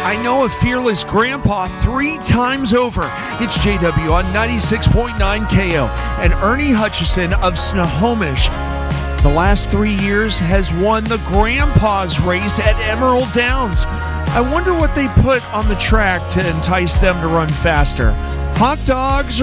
I know a fearless grandpa 3 times over. It's JW on 96.9 KO. And Ernie Hutchison of Snohomish, the last 3 years, has won the Grandpa's race at Emerald Downs. I wonder what they put on the track to entice them to run faster. Hot dogs